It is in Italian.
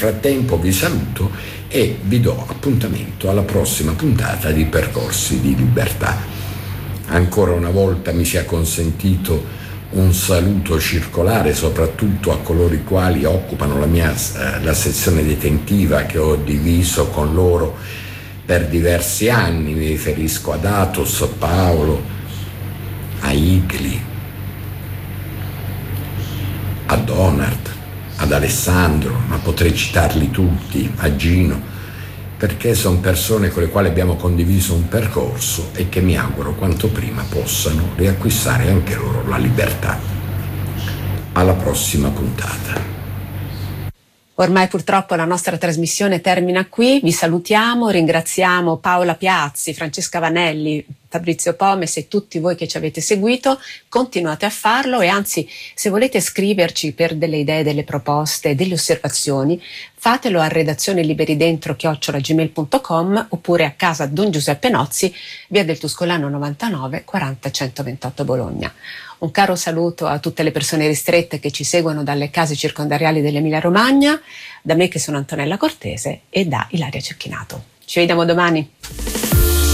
frattempo vi saluto e vi do appuntamento alla prossima puntata di Percorsi di Libertà. Ancora una volta mi sia consentito un saluto circolare soprattutto a coloro i quali occupano la sezione detentiva che ho diviso con loro per diversi anni. Mi riferisco ad Athos, Paolo, a Igli, a Donard, ad Alessandro, ma potrei citarli tutti, a Gino, perché sono persone con le quali abbiamo condiviso un percorso e che mi auguro quanto prima possano riacquistare anche loro la libertà. Alla prossima puntata. Ormai purtroppo la nostra trasmissione termina qui, vi salutiamo, ringraziamo Paola Piazzi, Francesca Vanelli, Fabrizio Pomes e tutti voi che ci avete seguito. Continuate a farlo e anzi, se volete scriverci per delle idee, delle proposte, delle osservazioni, fatelo a redazione liberidentro@gmail.com oppure a casa Don Giuseppe Nozzi, via del Tuscolano 99 40 128 Bologna. Un caro saluto a tutte le persone ristrette che ci seguono dalle case circondariali dell'Emilia Romagna, da me che sono Antonella Cortese e da Ilaria Cecchinato. Ci vediamo domani.